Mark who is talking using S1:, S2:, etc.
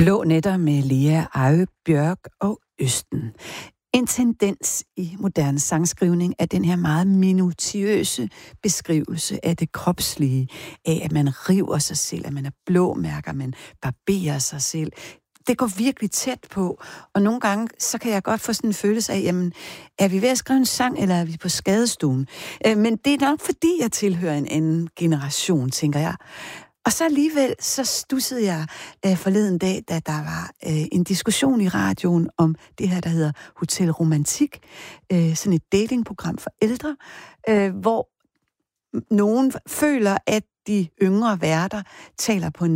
S1: Blå nætter med Lea Bjørk og Østen. En tendens i moderne sangskrivning er den her meget minutiøse beskrivelse af det kropslige, af at man river sig selv, at man er blåmærker, man barberer sig selv. Det går virkelig tæt på, og nogle gange, så kan jeg godt få sådan en følelse af, jamen, er vi ved at skrive en sang, eller er vi på skadestuen? Men det er nok, fordi jeg tilhører en anden generation, tænker jeg. Og så alligevel, så stussede jeg forleden dag, da der var en diskussion i radioen om det her, der hedder Hotel Romantik. Sådan et datingprogram for ældre, hvor nogen føler, at de yngre værter taler på en